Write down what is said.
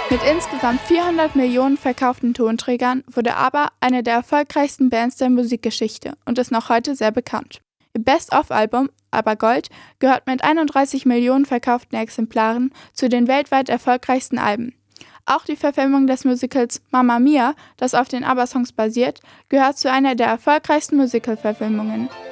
Mit insgesamt 400 Millionen verkauften Tonträgern wurde ABBA eine der erfolgreichsten Bands der Musikgeschichte und ist noch heute sehr bekannt. Ihr Best-of-Album ABBA Gold gehört mit 31 Millionen verkauften Exemplaren zu den weltweit erfolgreichsten Alben. Auch die Verfilmung des Musicals Mamma Mia, das auf den ABBA-Songs basiert, gehört zu einer der erfolgreichsten Musical-Verfilmungen.